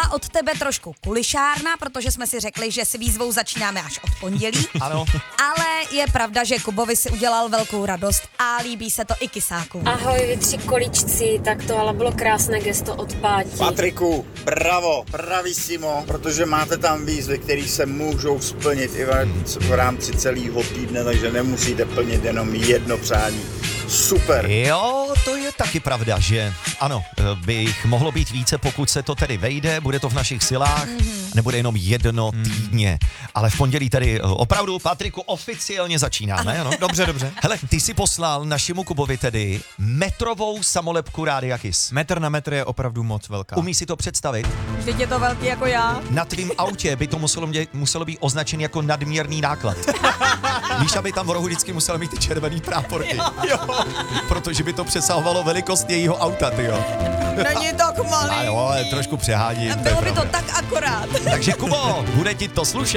A od tebe trošku kulišárna, protože jsme si řekli, že s výzvou začínáme až od pondělí. Ano. Ale je pravda, že Kubovi si udělal velkou radost a líbí se to i kysákům. Ahoj, vy 3 kolíčci, tak to ale bylo krásné gesto od Páti. Patriku, bravo, bravissimo, protože máte tam výzvy, které se můžou splnit i v rámci celého týdne, takže nemusíte plnit jenom jedno přání. Super. Jo, to je taky pravda, že ano, by jich mohlo být více, pokud se to tedy vejde, bude to v našich silách, nebude jenom jedno týdně. Ale v pondělí tedy opravdu, Patriku, oficiálně začínáme, ano? Dobře. Hele, ty si poslal našemu Kubovi tedy metrovou samolepku Rádia Kiss. Metr na metr je opravdu moc velká. Umíš si to představit? Vždyť je to velký jako já. Na tvým autě by to muselo být označen jako nadměrný náklad. Víš, aby tam v rohu vždycky musel mít ty červený práporky. Jo. Protože by to přesahovalo velikost jejího auta, tyjo. Není tak malý. Ano, ale trošku přehádím. Bylo by to tak akorát. Takže Kubo, bude ti to slušet.